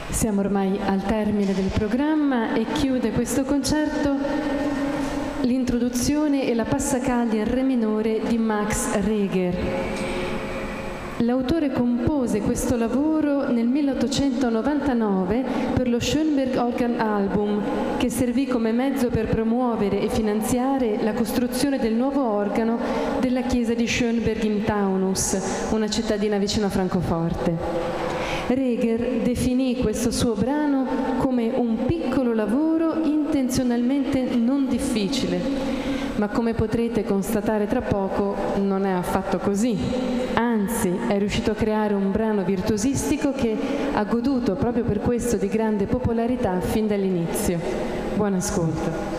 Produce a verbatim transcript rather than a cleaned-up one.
Siamo ormai al termine del programma e chiude questo concerto l'introduzione e la passacaglia in re minore di Max Reger. L'autore compose questo lavoro nel milleottocentonovantanove per lo Schönberg Organ Album, che servì come mezzo per promuovere e finanziare la costruzione del nuovo organo della chiesa di Schönberg in Taunus, una cittadina vicino a Francoforte. Reger definì questo suo brano come un piccolo lavoro intenzionalmente non difficile, ma come potrete constatare tra poco non è affatto così. Anzi, è riuscito a creare un brano virtuosistico che ha goduto proprio per questo di grande popolarità fin dall'inizio. Buon ascolto.